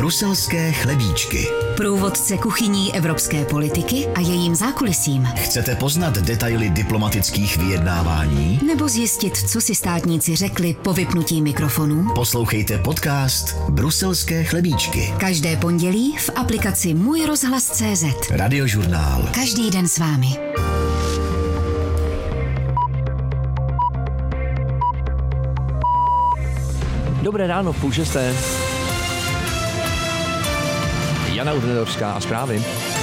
Bruselské chlebíčky. Průvodce kuchyní evropské politiky a jejím zákulisím. Chcete poznat detaily diplomatických vyjednávání? Nebo zjistit, co si státníci řekli po vypnutí mikrofonů? Poslouchejte podcast Bruselské chlebíčky. Každé pondělí v aplikaci Můj rozhlas.cz. Radiožurnál. Každý den s vámi. Dobré ráno, v 5:30. Jana Udnedorská a zprávy.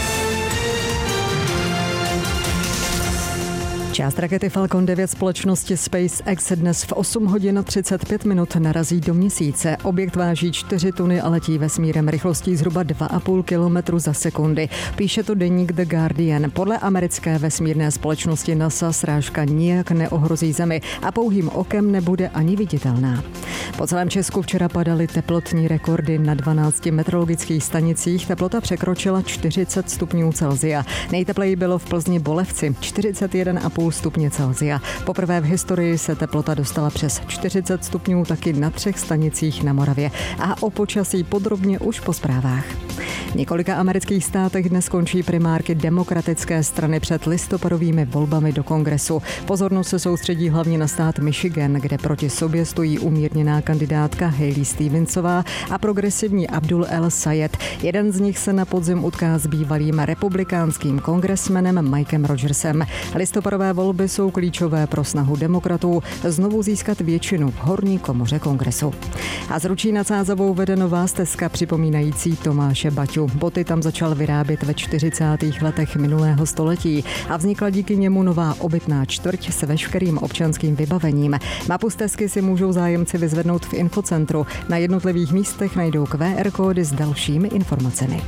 Část rakety Falcon 9 společnosti SpaceX dnes v 8 hodin a 35 minut narazí do Měsíce. Objekt váží 4 tuny a letí vesmírem rychlostí zhruba 2,5 kilometru za sekundy. Píše to deník The Guardian. Podle americké vesmírné společnosti NASA srážka nijak neohrozí Zemi a pouhým okem nebude ani viditelná. Po celém Česku včera padaly teplotní rekordy na 12 meteorologických stanicích. Teplota překročila 40 stupňů Celsia. Nejtepleji bylo v Plzni Bolevci 41,5 stupně Celsia. Poprvé v historii se teplota dostala přes 40 stupňů taky na 3 stanicích na Moravě. A o počasí podrobně už po zprávách. V několika amerických státech dnes končí primárky demokratické strany před listopadovými volbami do kongresu. Pozornost se soustředí hlavně na stát Michigan, kde proti sobě stojí umírněná kandidátka Hailey Stevensová a progresivní Abdul El Sayed. Jeden z nich se na podzim utká s bývalým republikánským kongresmenem Mikem Rogersem. Listopadové volby jsou klíčové pro snahu demokratů znovu získat většinu v horní komoře kongresu. A z Ručí nad Sázavou vede nová stezka připomínající Tomáše Baťu. Boty tam začal vyrábět ve 40. letech minulého století a vznikla díky němu nová obytná čtvrť s veškerým občanským vybavením. Mapu stezky si můžou zájemci vyzvednout v infocentru. Na jednotlivých místech najdou QR kódy s dalšími informacemi.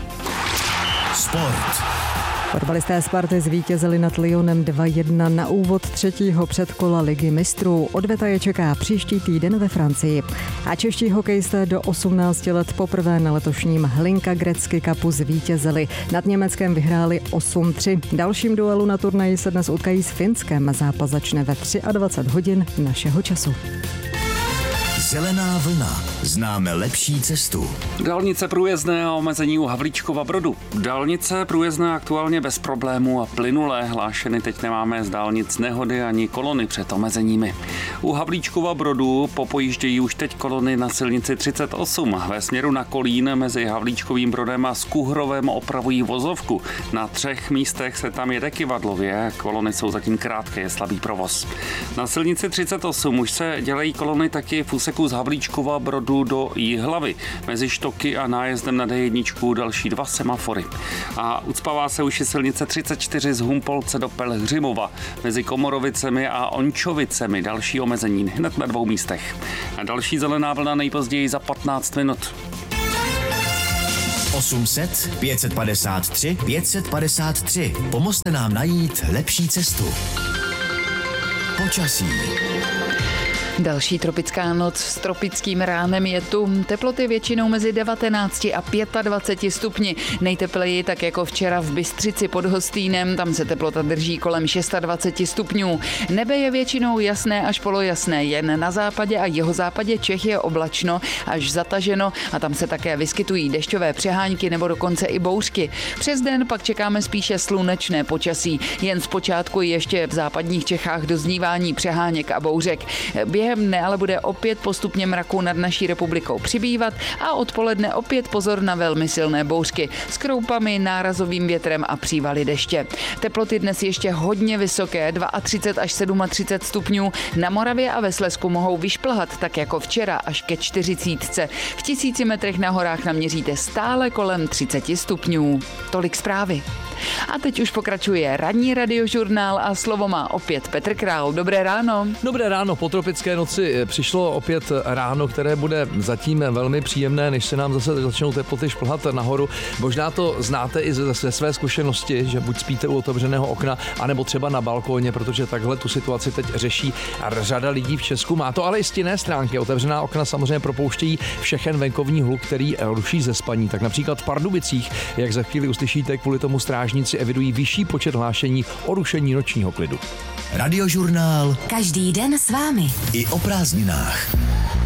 Sport. Fotbalisté Sparty zvítězili nad Lyonem 2-1 na úvod 3. předkola Ligy mistrů. Odveta je čeká příští týden ve Francii. A čeští hokejisté do 18 let poprvé na letošním Hlinka Gretzky Cupu zvítězili. Nad Německem vyhráli 8-3. Dalším duelu na turnaji se dnes utkají s Finskem. Zápas začne ve 23 hodin našeho času. Zelená vlna. Známe lepší cestu. Dálnice průjezdné a omezení u Havlíčkova Brodu. Dálnice průjezdné aktuálně bez problémů a plynulé. Hlášeny teď nemáme z dálnic nehody ani kolony před omezeními. U Havlíčkova Brodu popojíždějí už teď kolony na silnici 38. Ve směru na Kolín mezi Havlíčkovým Brodem a Skuhrovem opravují vozovku. Na 3 místech se tam jede kyvadlově. Kolony jsou zatím krátké, je slabý provoz. Na silnici 38 už se dělají kolony taky v úseku z Havlíčkova Brodu do Jihlavy. Mezi Štoky a nájezdem na D1 další 2 semafory. A ucpává se už i silnice 34 z Humpolce do Pelhřimova. Mezi Komorovicemi a Ončovicemi další omezení hned na 2 místech. A další zelená vlna nejpozději za 15 minut. 800 553 553. Pomozte nám najít lepší cestu. Počasí. Další tropická noc s tropickým ránem je tu. Teploty většinou mezi 19 a 25 stupni. Nejtepleji tak jako včera v Bystřici pod Hostýnem, tam se teplota drží kolem 26 stupňů. Nebe je většinou jasné až polojasné, jen na západě a jihozápadě Čech je oblačno až zataženo a tam se také vyskytují dešťové přehánky nebo dokonce i bouřky. Přes den pak čekáme spíše slunečné počasí, jen zpočátku ještě v západních Čechách doznívání přeháněk a bouřek. Během dne ale bude opět postupně mraků nad naší republikou přibývat a odpoledne opět pozor na velmi silné bouřky s kroupami, nárazovým větrem a přívaly deště. Teploty dnes ještě hodně vysoké, 32 až 37 stupňů. Na Moravě a ve Slezsku mohou vyšplhat tak jako včera až ke 40. V 1000 metrech na horách naměříte stále kolem 30 stupňů. Tolik zprávy. A teď už pokračuje ranní radiožurnál a slovo má opět Petr Král. Dobré ráno. Dobré ráno, po tropické noci přišlo opět ráno, které bude zatím velmi příjemné, než se nám zase začnou teploty šplhat nahoru. Možná to znáte i ze své zkušenosti, že buď spíte u otevřeného okna, anebo třeba na balkóně, protože takhle tu situaci teď řeší řada lidí v Česku. Má to ale i stinné stránky. Otevřená okna samozřejmě propouštějí všechen venkovní hluk, který ruší ze spaní. Tak například v Pardubicích, jak za chvíli uslyšíte, kvůli tomu strážníci evidují vyšší počet hlášení o rušení nočního klidu. Radiožurnál. Každý den s vámi. I o prázdninách.